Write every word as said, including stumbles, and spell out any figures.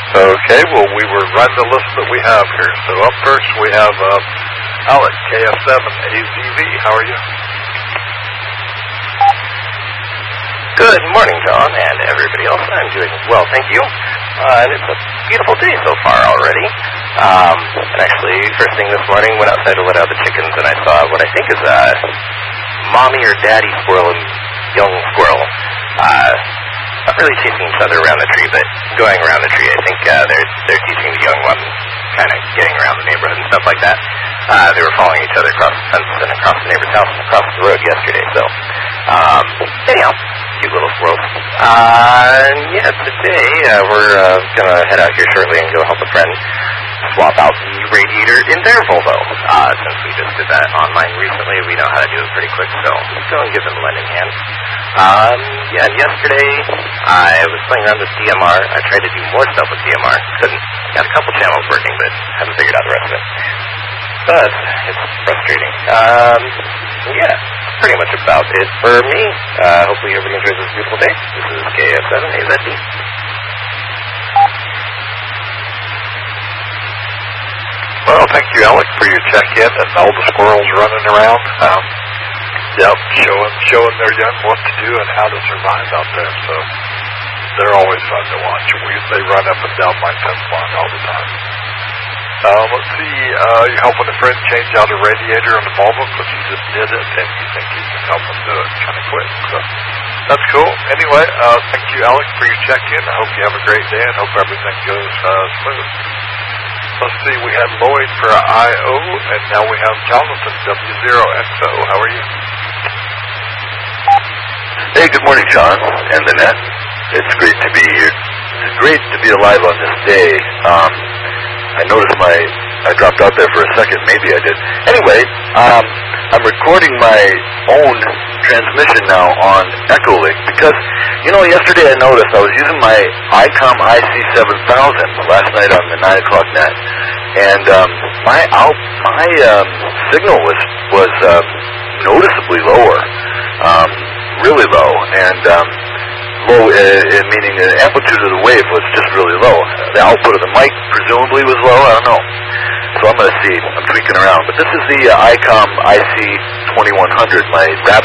Okay, well, we were running the list that we have here. So up first we have uh, Alec, K F seven A Z V. How are you? Good morning, John, and everybody else. I'm doing well, thank you. Uh, and it's a beautiful day so far already. Um, and actually, first thing this morning, went outside to let out the chickens, and I saw what I think is a mommy or daddy squirrel and young squirrel. Uh, not really chasing each other around the tree, but going around the tree. I think uh, they're they're teaching the young one kind of getting around the neighborhood and stuff like that. Uh, they were following each other across the fence and across the neighbor's house and across the road yesterday. So, um, anyhow, cute little squirrels. Uh, yeah, today uh, we're uh, going to head out here shortly and go help a friend swap out the radiator in their Volvo. Uh, since we just did that online recently, we know how to do it pretty quick, so let's go and give them a lending hand. Um, yeah, and yesterday I was playing around with D M R. I tried to do more stuff with D M R. Couldn't. Got a couple channels working, but haven't figured out the rest of it. But it's frustrating. Um, yeah, pretty much about it for me. Uh, hopefully everybody enjoys this beautiful day. This is K F seven A Z V. Well, thank you, Alec, for your check-in and all the squirrels running around. Um, yep, showing showing their young what to do and how to survive out there. So they're always fun to watch. We, they run up and down my fence line all the time. Uh, let's see, uh, you're helping a friend change out a radiator on the Volvo because you just did it and you think you can help them do it kind of quick. So that's cool. Anyway, uh, thank you, Alec, for your check-in. I hope you have a great day and hope everything goes uh, smooth. Let's see, we had Lloyd for I O, and now we have Jonathan, W zero X O. How are you? Hey, good morning, John and Lynette. It's great to be here. It's great to be alive on this day. Um, I noticed my, I dropped out there for a second, maybe I did. Anyway, um, I'm recording my own transmission now on Echolink because, you know, yesterday I noticed I was using my ICOM I C seven thousand last night on the nine o'clock net, and um, my out, my um, signal was was um, noticeably lower, um, really low, and um, low uh, uh, meaning the amplitude of the wave was just really low. The output of the mic presumably was low. I don't know. So I'm going to see. I'm tweaking around, but this is the uh, ICOM I C twenty-one hundred, my rabbit